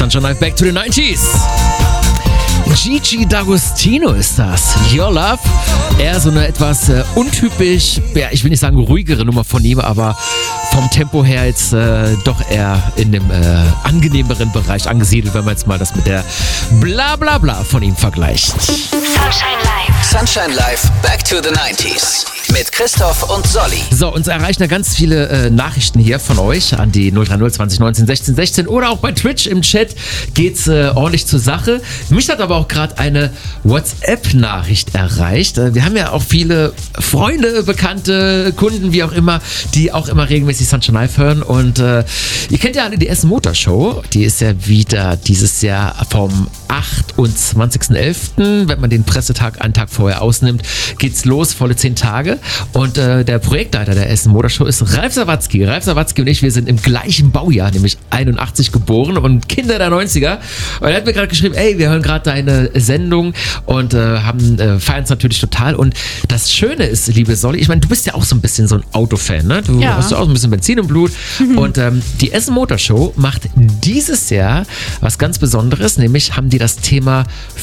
Sunshine Live Back to the 90s. Gigi D'Agostino ist das. Your Love. Eher so eine etwas untypisch, ja, ich will nicht sagen ruhigere Nummer von ihm, aber vom Tempo her jetzt doch eher in dem angenehmeren Bereich angesiedelt, wenn man jetzt mal das mit der Blablabla von ihm vergleicht. Sunshine Live. Sunshine Live Back to the 90s. Mit Christoph und Solly. So, uns erreichen ja ganz viele Nachrichten hier von euch an die 030 20 19 16 16 oder auch bei Twitch im Chat geht's ordentlich zur Sache. Mich hat aber auch gerade eine WhatsApp-Nachricht erreicht. Wir haben ja auch viele Freunde, Bekannte, Kunden, wie auch immer, die auch immer regelmäßig Sunshine Live hören. Und ihr kennt ja alle die Essen Motor Show. Die ist ja wieder dieses Jahr vom 28.11., wenn man den Pressetag einen Tag vorher ausnimmt, geht's los, volle 10 Tage. Und der Projektleiter der Essen Motor Show ist Ralf Sawatzki. Ralf Sawatzki und ich, wir sind im gleichen Baujahr, nämlich 81 geboren und Kinder der 90er. Und er hat mir gerade geschrieben, ey, wir hören gerade deine Sendung und feiern es natürlich total. Und das Schöne ist, liebe Solly, ich meine, du bist ja auch so ein bisschen so ein Autofan, ne? Du hast ja auch ein bisschen Benzin im Blut. Und die Essen Motor Show macht dieses Jahr was ganz Besonderes, nämlich haben die das Thema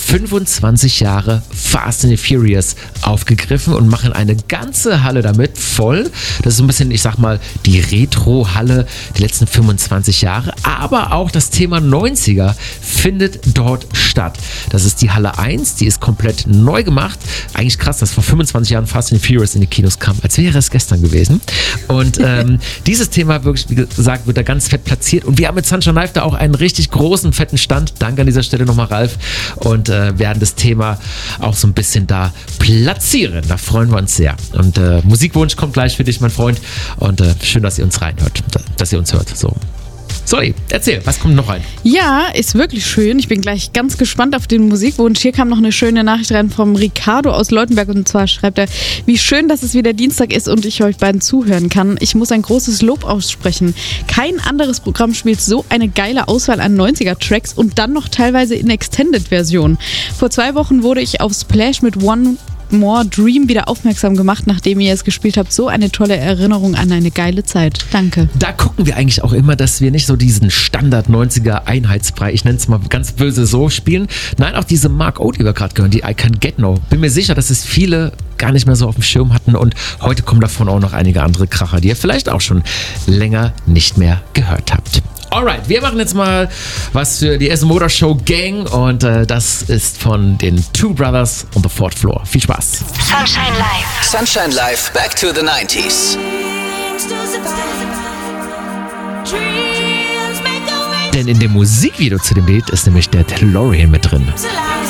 25 Jahre Fast and the Furious aufgegriffen und machen eine ganze Halle damit voll. Das ist so ein bisschen, ich sag mal, die Retro-Halle, die letzten 25 Jahre. Aber auch das Thema 90er findet dort statt. Das ist die Halle 1, die ist komplett neu gemacht. Eigentlich krass, dass vor 25 Jahren Fast and the Furious in die Kinos kam, als wäre es gestern gewesen. Und dieses Thema, wirklich, wie gesagt, wird da ganz fett platziert. Und wir haben mit Sunshine Live da auch einen richtig großen, fetten Stand. Danke an dieser Stelle nochmal, Ralf. Und werden das Thema auch so ein bisschen da platzieren. Da freuen wir uns sehr. Und Musikwunsch kommt gleich für dich, mein Freund. Und schön, dass ihr uns reinhört, dass ihr uns hört. So. Sorry, erzähl, was kommt noch rein? Ja, ist wirklich schön. Ich bin gleich ganz gespannt auf den Musikwunsch. Hier kam noch eine schöne Nachricht rein vom Ricardo aus Leutenberg. Und zwar schreibt er, wie schön, dass es wieder Dienstag ist und ich euch beiden zuhören kann. Ich muss ein großes Lob aussprechen. Kein anderes Programm spielt so eine geile Auswahl an 90er-Tracks und dann noch teilweise in Extended-Version. Vor 2 Wochen wurde ich auf Splash mit One More Dream wieder aufmerksam gemacht, nachdem ihr es gespielt habt. So eine tolle Erinnerung an eine geile Zeit. Danke. Da gucken wir eigentlich auch immer, dass wir nicht so diesen Standard 90er Einheitsbrei, ich nenne es mal ganz böse so, spielen. Nein, auch diese Mark O, die wir gerade gehören, die I Can't Get No. Bin mir sicher, dass es viele gar nicht mehr so auf dem Schirm hatten und heute kommen davon auch noch einige andere Kracher, die ihr vielleicht auch schon länger nicht mehr gehört habt. Alright, wir machen jetzt mal was für die Essen Motor Show Gang und das ist von den Two Brothers on the Fourth Floor. Viel Spaß. Sunshine Live. Sunshine Live Back to the 90s. Denn in dem Musikvideo zu dem Lied ist nämlich der DeLorean mit drin.